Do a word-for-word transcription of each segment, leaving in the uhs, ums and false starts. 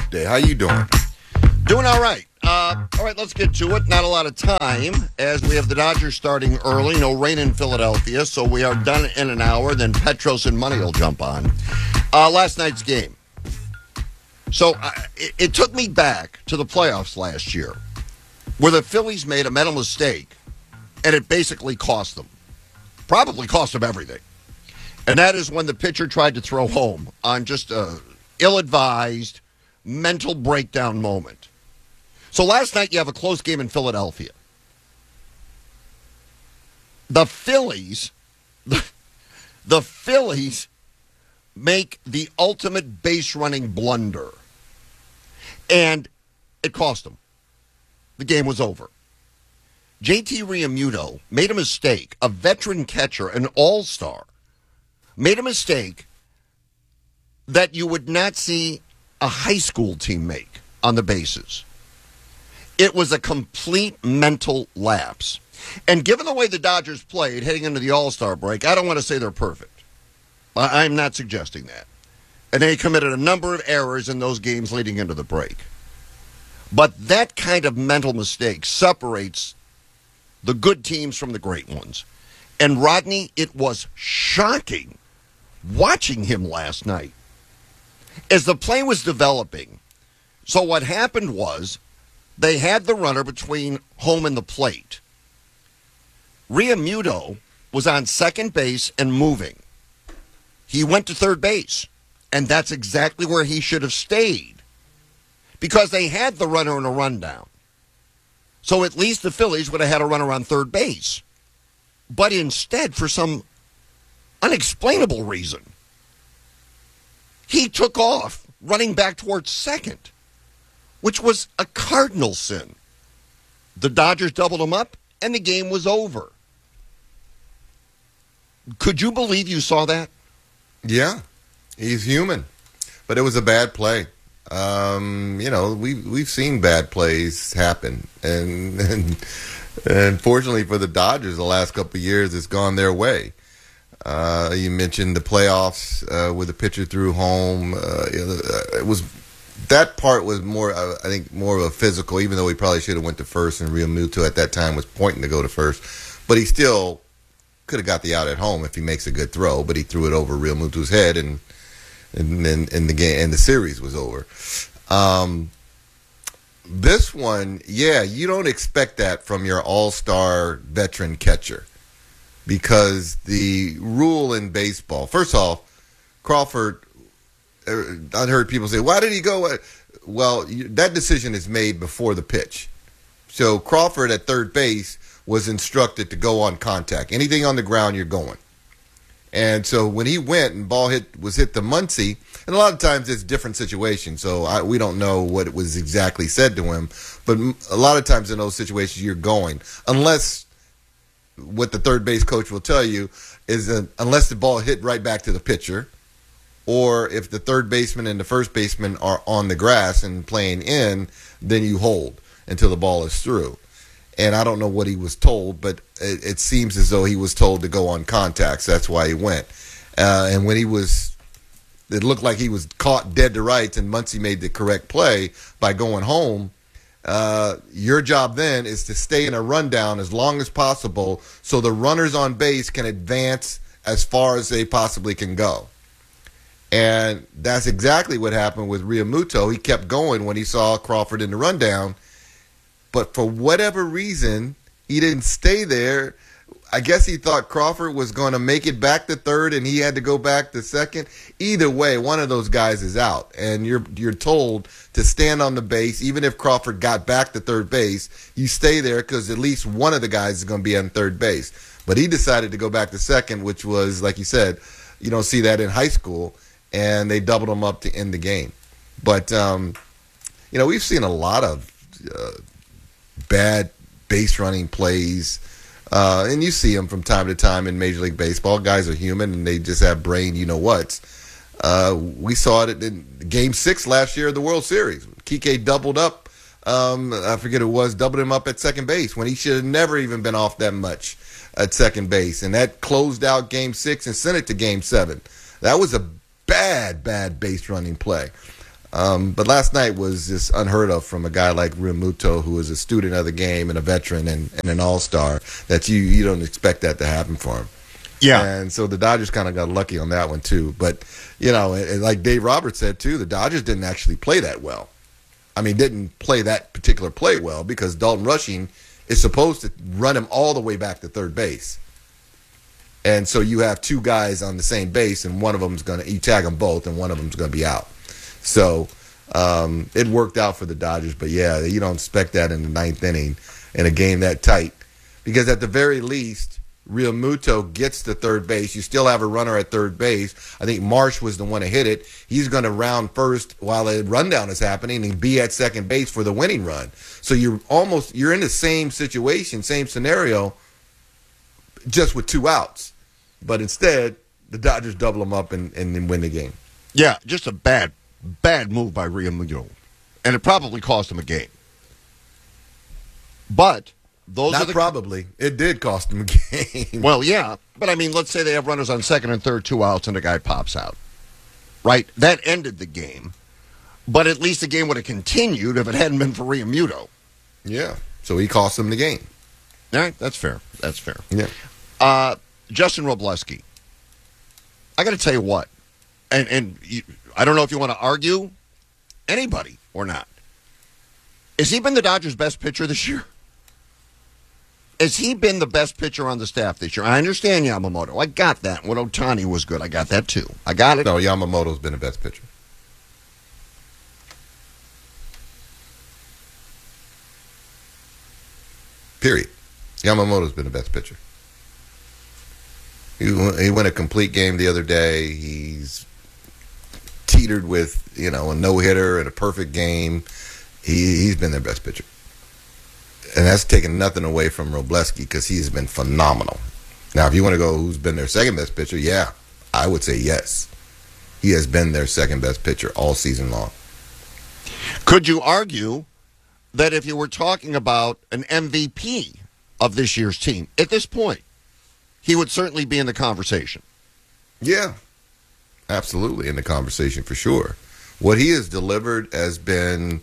Day. How you doing? Doing all right. Uh, all right, let's get to it. Not a lot of time as we have the Dodgers starting early. No rain in Philadelphia, so we are done in an hour. Then Petros and Money will jump on. Uh, last night's game. So uh, it, it took me back to the playoffs last year where the Phillies made a mental mistake, and it basically cost them. Probably cost them everything. And that is when the pitcher tried to throw home on just a ill-advised mental breakdown moment. So last night you have a close game in Philadelphia. The Phillies, the, the Phillies make the ultimate base-running blunder. And it cost them. The game was over. J T Realmuto made a mistake, a veteran catcher, an all-star, made a mistake that you would not see a high school team make on the bases. It was a complete mental lapse. And given the way the Dodgers played heading into the All-Star break, I don't want to say they're perfect. I'm not suggesting that. And they committed a number of errors in those games leading into the break. But that kind of mental mistake separates the good teams from the great ones. And Rodney, it was shocking watching him last night. As the play was developing, so what happened was they had the runner between home and the plate. Realmuto was on second base and moving. He went to third base, and that's exactly where he should have stayed because they had the runner in a rundown. So at least the Phillies would have had a runner on third base. But instead, for some unexplainable reason, he took off running back towards second, which was a cardinal sin. The Dodgers doubled him up, and the game was over. Could you believe you saw that? Yeah, he's human, but it was a bad play. Um, you know, we we've seen bad plays happen, and, and unfortunately for the Dodgers, the last couple of years, it's gone their way. Uh, you mentioned the playoffs uh, with the pitcher threw home. Uh, it was that part was more, uh, I think, more of a physical. Even though he probably should have went to first, and Realmuto at that time was pointing to go to first, but he still could have got the out at home if he makes a good throw. But he threw it over Realmuto's head, and and then and the game and the series was over. Um, this one, yeah, you don't expect that from your all-star veteran catcher. Because the rule in baseball, first off, Crawford, I've heard people say, why did he go? Well, that decision is made before the pitch. So Crawford at third base was instructed to go on contact. Anything on the ground, you're going. And so when he went and ball hit was hit to Muncy, and a lot of times it's different situations, so I, we don't know what was exactly said to him. But a lot of times in those situations, you're going. Unless what the third base coach will tell you is that unless the ball hit right back to the pitcher, or if the third baseman and the first baseman are on the grass and playing in, then you hold until the ball is through. And I don't know what he was told, but it, it seems as though he was told to go on contacts. That's why he went. Uh, and when he was, it looked like he was caught dead to rights, and Muncy made the correct play by going home. Uh, your job then is to stay in a rundown as long as possible so the runners on base can advance as far as they possibly can go. And that's exactly what happened with Realmuto. He kept going when he saw Crawford in the rundown, but for whatever reason, he didn't stay there. I guess he thought Crawford was going to make it back to third and he had to go back to second. Either way, one of those guys is out, and you're you're told to stand on the base. Even if Crawford got back to third base, you stay there because at least one of the guys is going to be on third base. But he decided to go back to second, which was, like you said, you don't see that in high school, and they doubled him up to end the game. But, um, you know, we've seen a lot of uh, bad base running plays. Uh, and you see them from time to time in Major League Baseball. Guys are human, and they just have brain you-know-whats. Uh, we saw it in Game six last year of the World Series. Kike doubled up. Um, I forget who it was, doubled him up at second base when he should have never even been off that much at second base. And that closed out Game six and sent it to Game seven. That was a bad, bad base running play. Um, but last night was just unheard of from a guy like Realmuto, who is a student of the game and a veteran and, and an all-star, that you, you don't expect that to happen for him. Yeah. And so the Dodgers kind of got lucky on that one, too. But, you know, and, and like Dave Roberts said, too, the Dodgers didn't actually play that well. I mean, didn't play that particular play well because Dalton Rushing is supposed to run him all the way back to third base. And so you have two guys on the same base, and one of them's going to, you tag them both, and one of them's going to be out. So um, it worked out for the Dodgers. But, yeah, you don't expect that in the ninth inning in a game that tight. Because at the very least, Realmuto gets to third base. You still have a runner at third base. I think Marsh was the one to hit it. He's going to round first while a rundown is happening and be at second base for the winning run. So you're almost, you're in the same situation, same scenario, just with two outs. But instead, the Dodgers double them up and, and win the game. Yeah, just a bad, bad move by Realmuto. And it probably cost him a game. But those Not are the probably. It did cost them a game. Well, yeah. But, I mean, let's say they have runners on second and third, two outs, and a guy pops out. Right? That ended the game. But at least the game would have continued if it hadn't been for Realmuto. Yeah. So he cost them the game. All right, that's fair. That's fair. Yeah. Uh, Justin Robleski. I got to tell you what, and and you, I don't know if you want to argue anybody or not. Has he been the Dodgers' best pitcher this year? Has he been the best pitcher on the staff this year? I understand Yamamoto. I got that. When Ohtani was good, I got that too. I got it. No, Yamamoto's been the best pitcher. Period. Yamamoto's been the best pitcher. He he won a complete game the other day. He's teetered with, you know, a no-hitter and a perfect game. He, he's been their best pitcher. And that's taken nothing away from Robleski because he's been phenomenal. Now, if you want to go who's been their second best pitcher, yeah, I would say yes. He has been their second best pitcher all season long. Could you argue that if you were talking about an M V P of this year's team at this point, he would certainly be in the conversation? Yeah, absolutely in the conversation for sure. What he has delivered has been,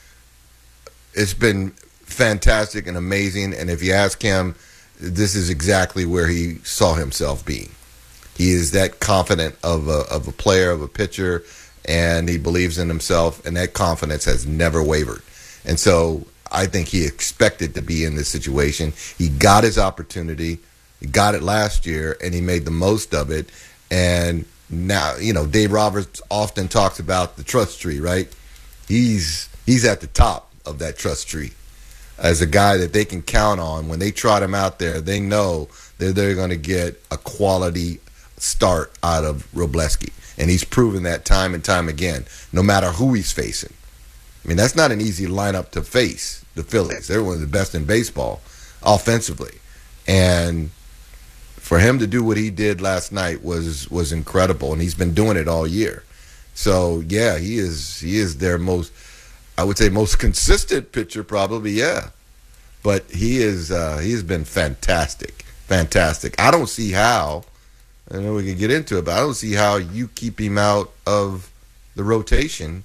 it's been fantastic and amazing. And if you ask him, this is exactly where he saw himself being. He is that confident of a, of a player, of a pitcher, and he believes in himself, and that confidence has never wavered. And so I think he expected to be in this situation. He got his opportunity. He got it last year, and he made the most of it. And now, you know, Dave Roberts often talks about the trust tree, right? He's he's at the top of that trust tree as a guy that they can count on. When they trot him out there, they know that they're going to get a quality start out of Robleski. And he's proven that time and time again, no matter who he's facing. I mean, that's not an easy lineup to face, the Phillies. They're one of the best in baseball offensively. And for him to do what he did last night was was incredible, and he's been doing it all year. So, yeah, he is he is their most, I would say, most consistent pitcher probably, yeah. But he is uh, he has been fantastic, fantastic. I don't see how, I know we can get into it, but I don't see how you keep him out of the rotation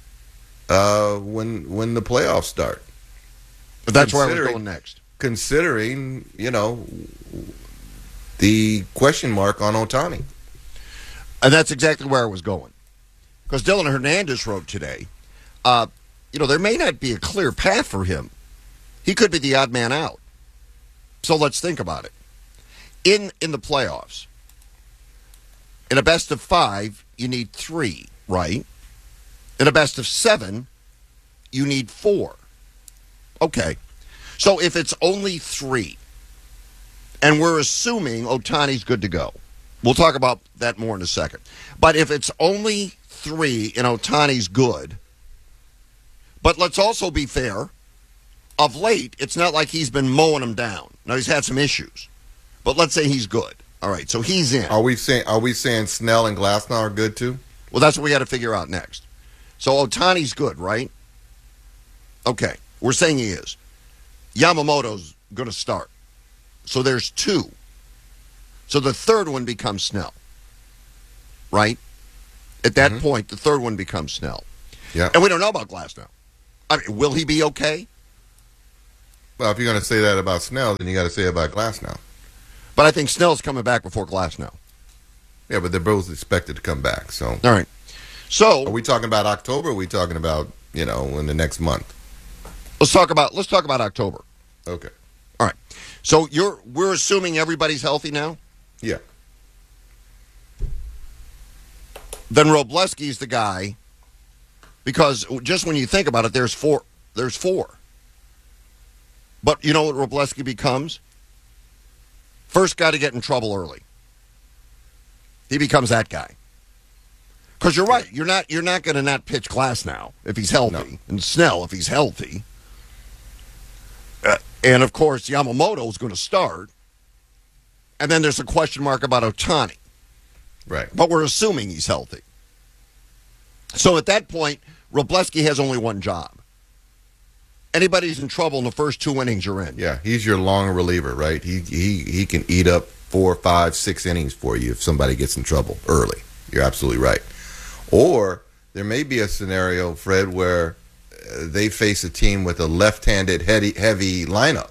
uh, when when the playoffs start. But that's where we're going next. Considering, you know, the question mark on Ohtani. And that's exactly where I was going. Because Dylan Hernandez wrote today, uh, you know, there may not be a clear path for him. He could be the odd man out. So let's think about it. In in the playoffs, in a best of five, you need three, right? In a best of seven, you need four. Okay. So if it's only three, and we're assuming Ohtani's good to go, we'll talk about that more in a second. But if it's only three and Ohtani's good, but let's also be fair, of late, it's not like he's been mowing them down. Now, he's had some issues, but let's say he's good. All right, so he's in. Are we saying are we saying Snell and Glasnow are good too? Well, that's what we got to figure out next. So Ohtani's good, right? Okay, we're saying he is. Yamamoto's going to start. So there's two. So the third one becomes Snell, right? At that mm-hmm. point, the third one becomes Snell. Yeah. And we don't know about Glasnow. I mean, will he be okay? Well, if you're going to say that about Snell, then you got to say it about Glasnow. But I think Snell's coming back before Glasnow. Yeah, but they're both expected to come back. So, all right. So, are we talking about October? Or are we talking about, you know, in the next month? Let's talk about let's talk about October. Okay. All right. So you're we're assuming everybody's healthy now? Yeah. Then Robleski's the guy, because just when you think about it, there's four. There's four. But you know what Robleski becomes? First guy to get in trouble early. He becomes that guy. Because you're right, you're not you're not going to not pitch Glasnow if he's healthy, No. and Snell if he's healthy, uh, and of course Yamamoto is going to start. And then there's a question mark about Ohtani. Right. But we're assuming he's healthy. So at that point, Robleski has only one job. Anybody's in trouble in the first two innings, you're in. Yeah, he's your long reliever, right? He he he can eat up four, five, six innings for you if somebody gets in trouble early. You're absolutely right. Or there may be a scenario, Fred, where uh, they face a team with a left-handed heavy, heavy lineup.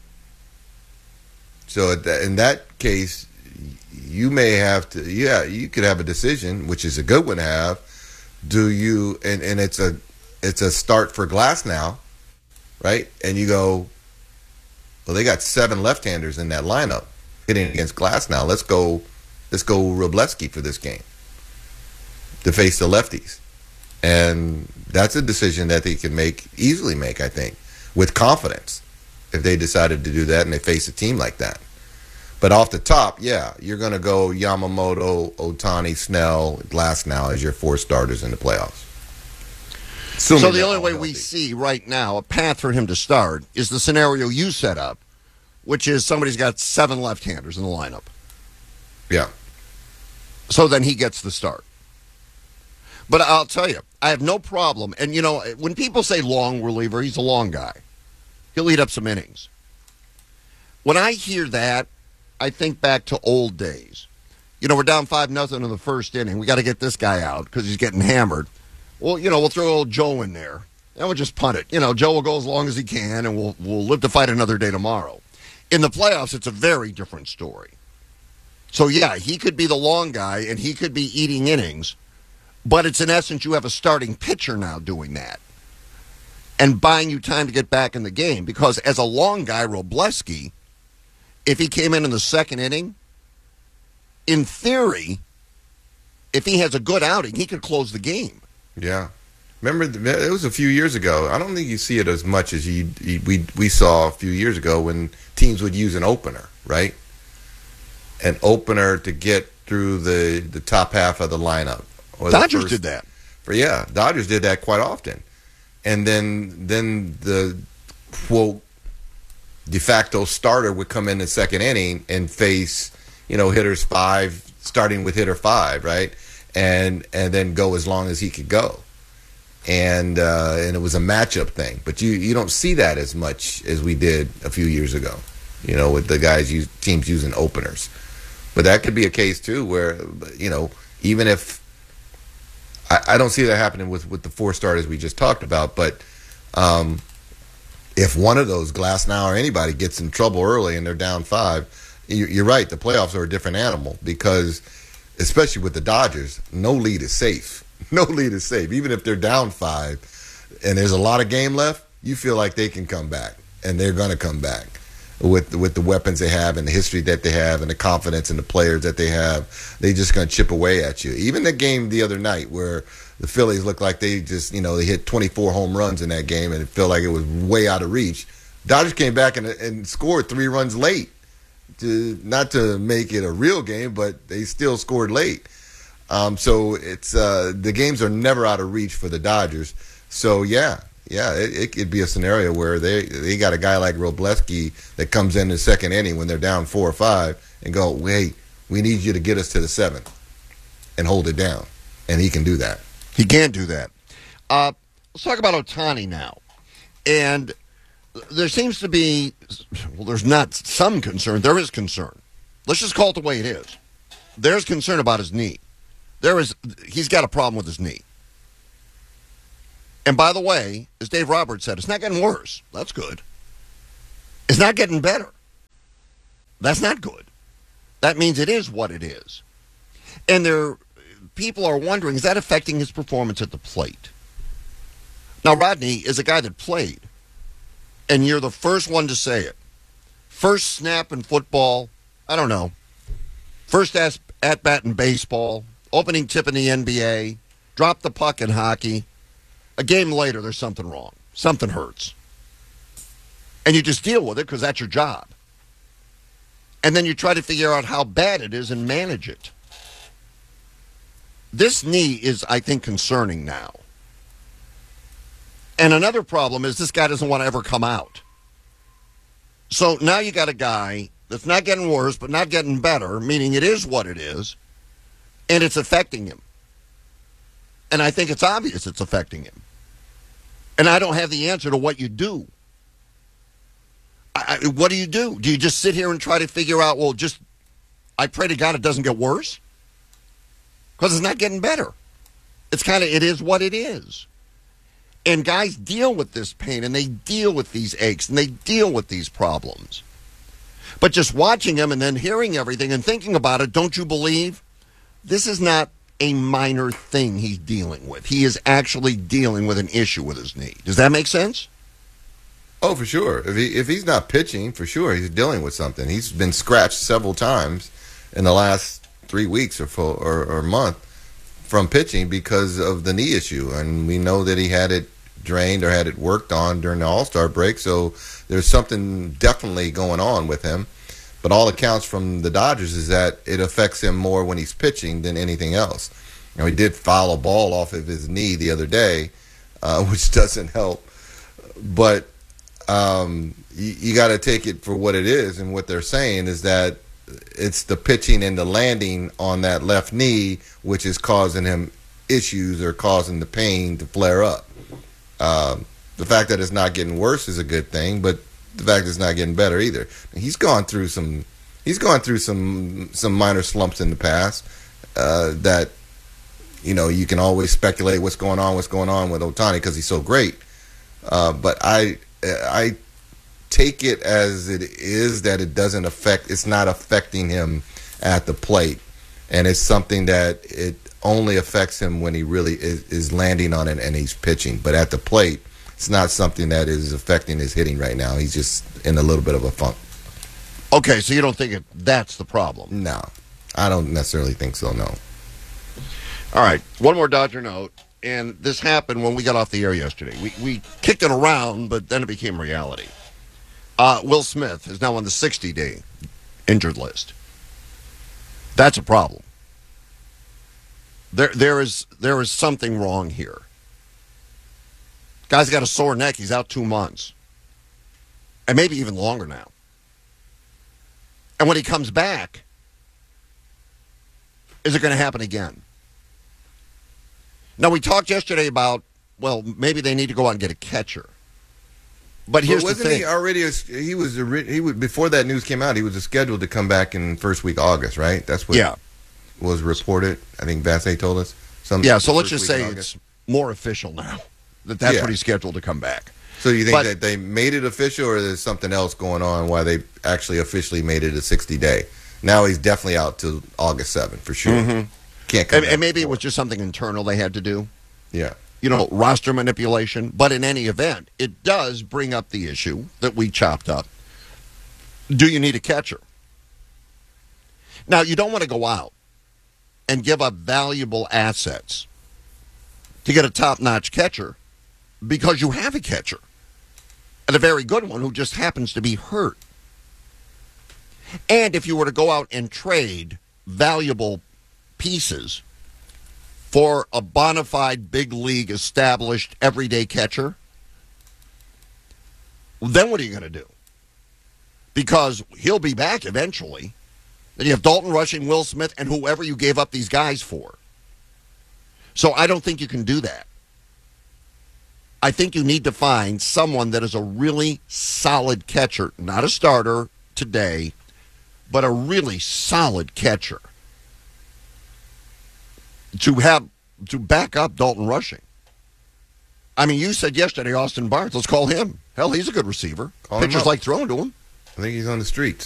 So at that, in that case, you may have to, yeah, you could have a decision, which is a good one to have. Do you, and, and it's a it's a start for Glasnow, right? And you go, well, they got seven left-handers in that lineup hitting against Glasnow. Let's go, let's go Robleski for this game to face the lefties. And that's a decision that they can make, easily make, I think, with confidence if they decided to do that and they face a team like that. But off the top, yeah, you're going to go Yamamoto, Ohtani, Snell, Glasnow as your four starters in the playoffs. Assuming So the they're only all way healthy. we see right now a path for him to start is the scenario you set up, which is somebody's got seven left-handers in the lineup. Yeah. So then he gets the start. But I'll tell you, I have no problem. And, you know, when people say long reliever, he's a long guy. He'll eat up some innings. When I hear that, I think back to old days. You know, we're down five nothing in the first inning. We got to get this guy out because he's getting hammered. Well, you know, we'll throw old Joe in there, and we'll just punt it. You know, Joe will go as long as he can, and we'll we'll live to fight another day tomorrow. In the playoffs, it's a very different story. So, yeah, he could be the long guy, and he could be eating innings, but it's in essence you have a starting pitcher now doing that and buying you time to get back in the game. Because as a long guy, Robleski, if he came in in the second inning, in theory, if he has a good outing, he could close the game. Yeah. Remember, it was a few years ago. I don't think you see it as much as you, you we we saw a few years ago when teams would use an opener, right? An opener to get through the, the top half of the lineup. Or the Dodgers first- did that. For, yeah, Dodgers did that quite often. And then then the, quote, de facto starter would come in the second inning and face, you know, hitters five, starting with hitter five, right? And and then go as long as he could go. And uh, and it was a matchup thing. But you, you don't see that as much as we did a few years ago, you know, with the guys, use, teams using openers. But that could be a case, too, where, you know, even if, I, I don't see that happening with, with the four starters we just talked about, but um, if one of those, Glasnow or anybody, gets in trouble early and they're down five, you, you're right, the playoffs are a different animal because, especially with the Dodgers, no lead is safe. No lead is safe. Even if they're down five and there's a lot of game left, you feel like they can come back, and they're going to come back with with the weapons they have and the history that they have and the confidence in the players that they have. They're just going to chip away at you. Even the game the other night where the Phillies looked like they just, you know, they hit twenty-four home runs in that game and it felt like it was way out of reach. Dodgers came back and, and scored three runs late. To, not to make it a real game, but they still scored late. Um, so it's uh, the games are never out of reach for the Dodgers. So yeah, yeah, it, it could be a scenario where they they got a guy like Robleski that comes in the second inning when they're down four or five and go, wait, we need you to get us to the seventh and hold it down, and he can do that. He can do that. Uh, let's talk about Ohtani now. And there seems to be, well, there's not some concern. There is concern. Let's just call it the way it is. There's concern about his knee. There is, he's got a problem with his knee. And by the way, as Dave Roberts said, it's not getting worse. That's good. It's not getting better. That's not good. That means it is what it is. And there, people are wondering, is that affecting his performance at the plate? Now, Rodney is a guy that played, and you're the first one to say it. First snap in football, I don't know. First at-bat in baseball, opening tip in the N B A, drop the puck in hockey. A game later, there's something wrong. Something hurts. And you just deal with it because that's your job. And then you try to figure out how bad it is and manage it. This knee is, I think, concerning now. And another problem is this guy doesn't want to ever come out. So now you got a guy that's not getting worse, but not getting better, meaning it is what it is, and it's affecting him. And I think it's obvious it's affecting him. And I don't have the answer to what you do. I, I, what do you do? Do you just sit here and try to figure out, well, just, I pray to God it doesn't get worse? Because it's not getting better. It's kind of, it is what it is. And guys deal with this pain, and they deal with these aches, and they deal with these problems. But just watching him and then hearing everything and thinking about it, don't you believe? This is not a minor thing he's dealing with. He is actually dealing with an issue with his knee. Does that make sense? Oh, for sure. If he if he's not pitching, for sure, he's dealing with something. He's been scratched several times in the last three weeks or four, or, or month from pitching because of the knee issue. And we know that he had it drained or had it worked on during the All-Star break. So there's something definitely going on with him. But all accounts from the Dodgers is that it affects him more when he's pitching than anything else. Now, he did foul a ball off of his knee the other day, uh, which doesn't help. But um, you, you got to take it for what it is. And what they're saying is that it's the pitching and the landing on that left knee, which is causing him issues or causing the pain to flare up. Um, the fact that it's not getting worse is a good thing, but the fact it's not getting better either. He's gone through some. He's gone through some some minor slumps in the past. Uh, that you know you can always speculate what's going on, what's going on with Ohtani because he's so great. Uh, but I I take it as it is that it doesn't affect. It's not affecting him at the plate, and it's something that it only affects him when he really is, is landing on it and he's pitching. But at the plate, it's not something that is affecting his hitting right now. He's just in a little bit of a funk. Okay, so you don't think it, that's the problem? No, I don't necessarily think so, no. All right, one more Dodger note, and this happened when we got off the air yesterday. We, we kicked it around, but then it became reality. Uh, Will Smith is now on the sixty-day injured list. That's a problem. There, there is, there is something wrong here. Guy's got a sore neck. He's out two months. And maybe even longer now. And when he comes back, is it going to happen again? Now, we talked yesterday about, well, maybe they need to go out and get a catcher. But here's but the wasn't thing. he already, a, he was, a, he was, before that news came out, he was scheduled to come back in first week August, right? That's what yeah. was reported. I think Vassay told us. Some, yeah, so let's just week say it's more official now. That that's yeah. what he's scheduled to come back. So you think but, that they made it official, or there's something else going on why they actually officially made it a sixty-day? Now he's definitely out till August seventh for sure. Mm-hmm. Can't come and, back and maybe before. it was just something internal they had to do. Yeah. You know, roster manipulation. But in any event, it does bring up the issue that we chopped up. Do you need a catcher? Now, you don't want to go out and give up valuable assets to get a top-notch catcher because you have a catcher, and a very good one who just happens to be hurt. And if you were to go out and trade valuable pieces for a bona fide big league established everyday catcher, then what are you going to do? Because he'll be back eventually. Then you have Dalton Rushing, Will Smith, and whoever you gave up these guys for. So I don't think you can do that. I think you need to find someone that is a really solid catcher, not a starter today, but a really solid catcher to have to back up Dalton Rushing. I mean, you said yesterday Austin Barnes. Let's call him. Hell, he's a good receiver. Call him Pitchers up. like throwing to him. I think he's on the streets.